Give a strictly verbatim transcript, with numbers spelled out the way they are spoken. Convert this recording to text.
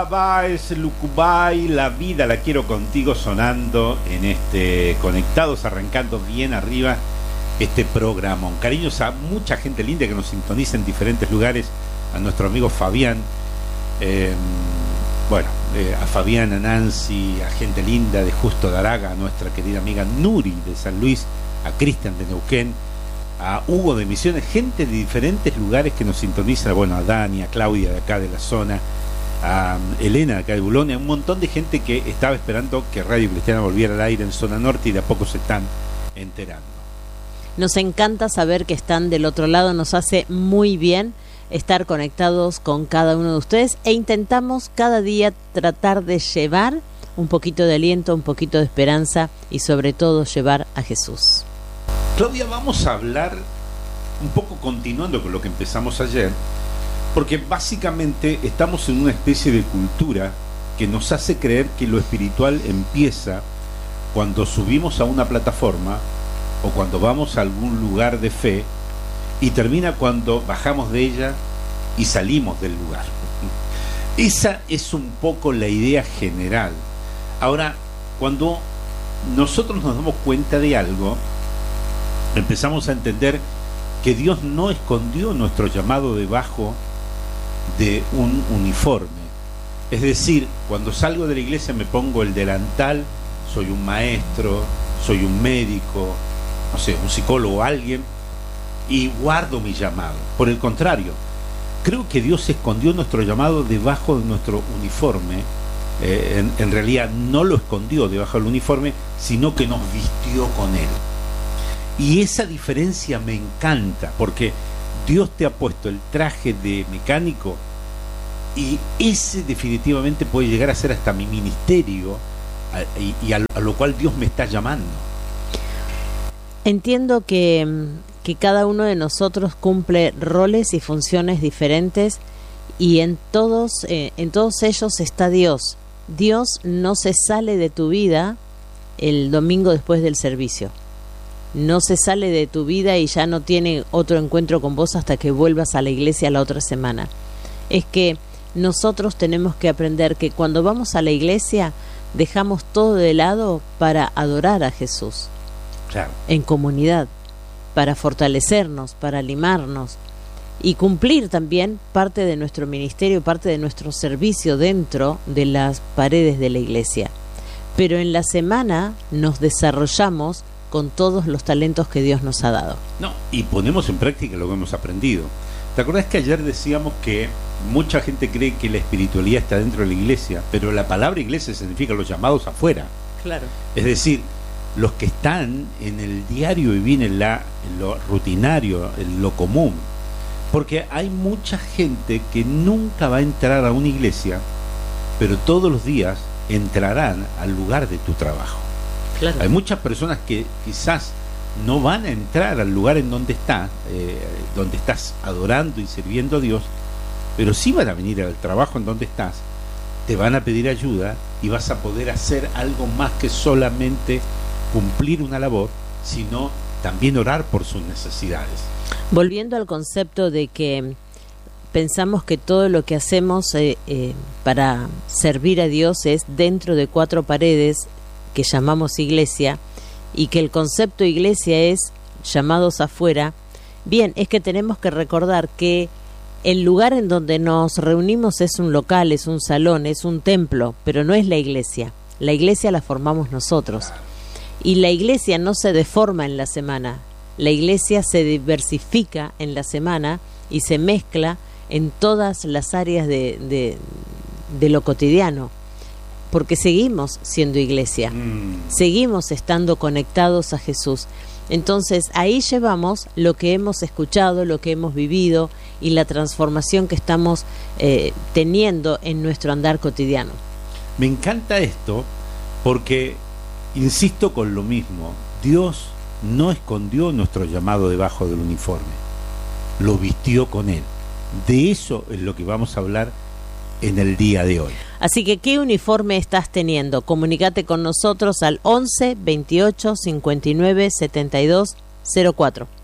Baez, Lucubay, La vida la quiero contigo, sonando en este Conectados, arrancando bien arriba este programa. Cariños a mucha gente linda que nos sintoniza en diferentes lugares, a nuestro amigo Fabián, eh, bueno, eh, a Fabián, a Nancy, a gente linda de Justo de Araga, a nuestra querida amiga Nuri de San Luis, a Cristian de Neuquén, a Hugo de Misiones, gente de diferentes lugares que nos sintoniza, bueno, a Dani, a Claudia de acá de la zona, a Elena de acá de Bulonia, un montón de gente que estaba esperando que Radio Cristiana volviera al aire en zona norte y de a poco se están enterando. Nos encanta saber que están del otro lado, nos hace muy bien estar conectados con cada uno de ustedes e intentamos cada día tratar de llevar un poquito de aliento, un poquito de esperanza y sobre todo llevar a Jesús. Claudia, vamos a hablar un poco continuando con lo que empezamos ayer, porque básicamente estamos en una especie de cultura que nos hace creer que lo espiritual empieza cuando subimos a una plataforma o cuando vamos a algún lugar de fe y termina cuando bajamos de ella y salimos del lugar. Esa es un poco la idea general. Ahora, cuando nosotros nos damos cuenta de algo, empezamos a entender que Dios no escondió nuestro llamado debajo de un uniforme. Es decir, cuando salgo de la iglesia me pongo el delantal, soy un maestro, soy un médico, no sé, un psicólogo, alguien, y guardo mi llamado. Por el contrario, creo que Dios escondió nuestro llamado debajo de nuestro uniforme. Eh, en, en realidad no lo escondió debajo del uniforme, sino que nos vistió con él. Y esa diferencia me encanta, porque Dios te ha puesto el traje de mecánico y ese definitivamente puede llegar a ser hasta mi ministerio a, y, y a, a lo cual Dios me está llamando. Entiendo que, que cada uno de nosotros cumple roles y funciones diferentes y en todos, eh, en todos ellos está Dios. Dios no se sale de tu vida el domingo después del servicio. No se sale de tu vida y ya no tiene otro encuentro con vos hasta que vuelvas a la iglesia la otra semana. Es que nosotros tenemos que aprender que cuando vamos a la iglesia dejamos todo de lado para adorar a Jesús. Claro. En comunidad, para fortalecernos, para animarnos y cumplir también parte de nuestro ministerio, parte de nuestro servicio dentro de las paredes de la iglesia. Pero en la semana nos desarrollamos con todos los talentos que Dios nos ha dado. No, y ponemos en práctica lo que hemos aprendido. ¿Te acordás que ayer decíamos que mucha gente cree que la espiritualidad está dentro de la iglesia, pero la palabra iglesia significa los llamados afuera? Claro. Es decir, los que están en el diario vivir en, la, en lo rutinario, en lo común. Porque hay mucha gente que nunca va a entrar a una iglesia, pero todos los días entrarán al lugar de tu trabajo. Claro. Hay muchas personas que quizás no van a entrar al lugar en donde está, eh, donde estás adorando y sirviendo a Dios, pero sí van a venir al trabajo en donde estás, te van a pedir ayuda y vas a poder hacer algo más que solamente cumplir una labor, sino también orar por sus necesidades. Volviendo al concepto de que pensamos que todo lo que hacemos eh, eh, para servir a Dios es dentro de cuatro paredes que llamamos iglesia, y que el concepto iglesia es llamados afuera. Bien, es que tenemos que recordar que el lugar en donde nos reunimos es un local, es un salón, es un templo, pero no es la iglesia. La iglesia la formamos nosotros. Y la iglesia no se deforma en la semana. La iglesia se diversifica en la semana y se mezcla en todas las áreas de, de, de lo cotidiano. Porque seguimos siendo iglesia, mm. seguimos estando conectados a Jesús. Entonces ahí llevamos lo que hemos escuchado, lo que hemos vivido y la transformación que estamos eh, teniendo en nuestro andar cotidiano. Me encanta esto porque, insisto con lo mismo, Dios no escondió nuestro llamado debajo del uniforme, lo vistió con él. De eso es lo que vamos a hablar en el día de hoy. Así que, ¿qué uniforme estás teniendo? Comunícate con nosotros al once, veintiocho, cincuenta y nueve, setenta y dos, cero cuatro.